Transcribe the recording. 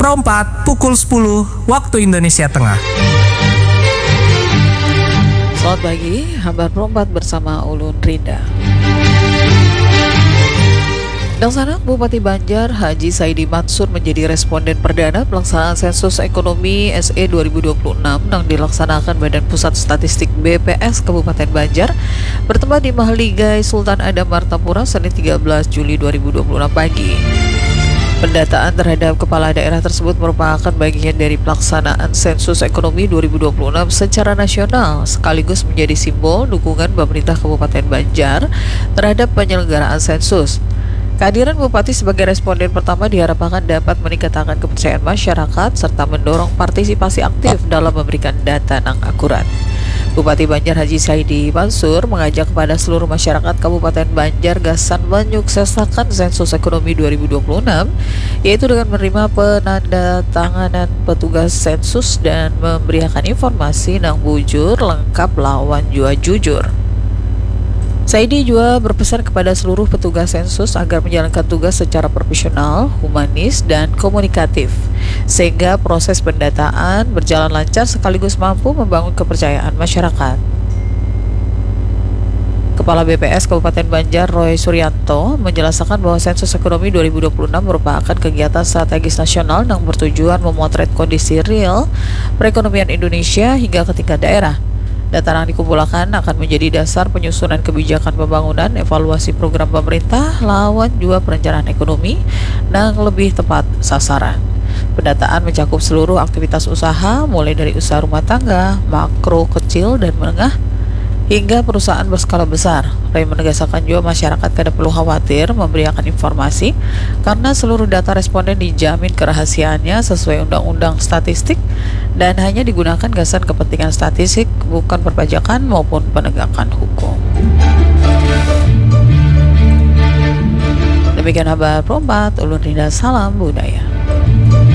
Pro 4 pukul 10 waktu Indonesia Tengah. Selamat pagi, kabar Pro 4 bersama Ulun Rinda. Laksana Bupati Banjar Haji Saidi Mansur menjadi responden perdana pelaksanaan sensus ekonomi SE 2026 yang dilaksanakan Badan Pusat Statistik BPS Kabupaten Banjar bertempat di Mahligai Sultan Adam Martapura Senin 13 Juli 2026 pagi. Pendataan terhadap kepala daerah tersebut merupakan bagian dari pelaksanaan sensus ekonomi 2026 secara nasional, sekaligus menjadi simbol dukungan pemerintah Kabupaten Banjar terhadap penyelenggaraan sensus. Kehadiran Bupati sebagai responden pertama diharapkan dapat meningkatkan kepercayaan masyarakat serta mendorong partisipasi aktif dalam memberikan data yang akurat. Bupati Banjar Haji Saidi Mansur mengajak kepada seluruh masyarakat Kabupaten Banjar gasan menyukseskan sensus ekonomi 2026, yaitu dengan menerima penandatanganan petugas sensus dan memberikan informasi yang bujur, lengkap, lawan jua jujur. Saidi juga berpesan kepada seluruh petugas sensus agar menjalankan tugas secara profesional, humanis, dan komunikatif, sehingga proses pendataan berjalan lancar sekaligus mampu membangun kepercayaan masyarakat. Kepala BPS Kabupaten Banjar Roy Suryanto menjelaskan bahwa sensus ekonomi 2026 merupakan kegiatan strategis nasional yang bertujuan memotret kondisi real perekonomian Indonesia hingga ke tingkat daerah. Data yang dikumpulkan akan menjadi dasar penyusunan kebijakan pembangunan, evaluasi program pemerintah, lawan juga perencanaan ekonomi yang lebih tepat sasaran. Pendataan mencakup seluruh aktivitas usaha, mulai dari usaha rumah tangga, makro, kecil, dan menengah, hingga perusahaan berskala besar. Ray menegaskan juga masyarakat tidak perlu khawatir memberikan informasi karena seluruh data responden dijamin kerahasiaannya sesuai undang-undang statistik dan hanya digunakan gasan kepentingan statistik, bukan perpajakan maupun penegakan hukum. Demikian kabar Pro 4, Ulun Rinda, salam budaya.